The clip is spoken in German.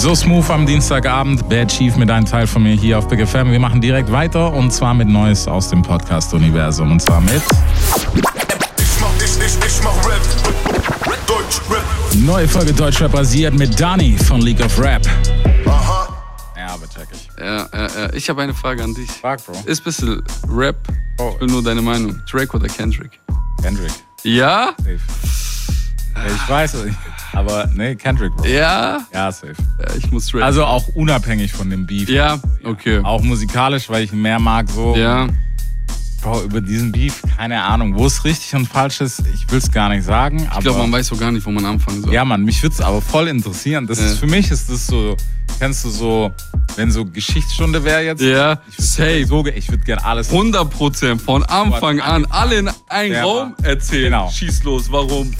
So smooth am Dienstagabend. Bad Chief mit einem Teil von mir hier auf Big FM. Wir machen direkt weiter und zwar mit Neues aus dem Podcast-Universum. Und zwar mit... Ich mach Rap. Deutschrap. Neue Folge Deutschrap basiert mit Dani von League of Rap. Aha. Ja, aber check ich. Ja. Ich habe eine Frage an dich. Frag, Bro. Ist ein bisschen Rap. Oh. Ich will nur deine Meinung. Drake oder Kendrick? Kendrick. Ja? Safe. Ja, ich weiß es nicht. Aber nee, Kendrick, Bro. Ja? Ja, safe. Ja, ich muss Drake. Also auch unabhängig von dem Beef. Ja, okay. Auch musikalisch, weil ich ihn mehr mag, so. Ja. Bro, über diesen Beef, keine Ahnung, wo es richtig und falsch ist, ich will es gar nicht sagen. Ich glaube, man weiß so gar nicht, wo man anfangen soll. Ja, Mann, mich würde es aber voll interessieren. Das ist, für mich ist das so, kennst du so, wenn so Geschichtsstunde wäre jetzt? Ja, safe. Ich würde gerne alles... 100% von Anfang an alle in einen Ja, Raum erzählen. Genau. Schieß los, warum?